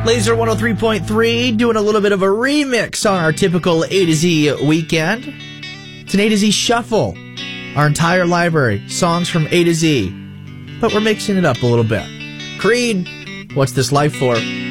Laser 103.3 doing a little bit of a remix on our typical A to Z weekend. It's an A to Z shuffle. Our entire library, songs from A to Z. But we're mixing it up a little bit. Creed, What's This Life For?